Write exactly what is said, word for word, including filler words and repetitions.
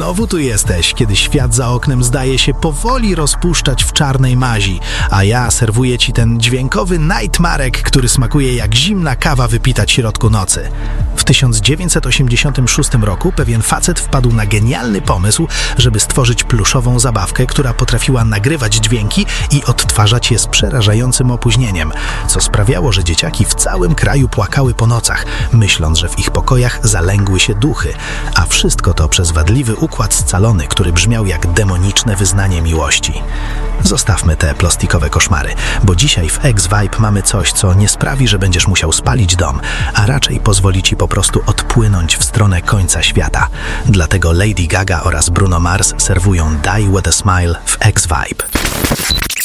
Znowu tu jesteś, kiedy świat za oknem zdaje się powoli rozpuszczać w czarnej mazi, a ja serwuję ci ten dźwiękowy Nightmarek, który smakuje jak zimna kawa wypita w środku nocy. W tysiąc dziewięćset osiemdziesiątym szóstym roku pewien facet wpadł na genialny pomysł, żeby stworzyć pluszową zabawkę, która potrafiła nagrywać dźwięki i odtwarzać je z przerażającym opóźnieniem, co sprawiało, że dzieciaki w całym kraju płakały po nocach, myśląc, że w ich pokojach zalęgły się duchy, a wszystko to przez wadliwy układ scalony, który brzmiał jak demoniczne wyznanie miłości. Zostawmy te plastikowe koszmary, bo dzisiaj w X-Vibe mamy coś, co nie sprawi, że będziesz musiał spalić dom, a raczej pozwoli ci po prostu odpłynąć w stronę końca świata. Dlatego Lady Gaga oraz Bruno Mars serwują Die With A Smile w X-Vibe.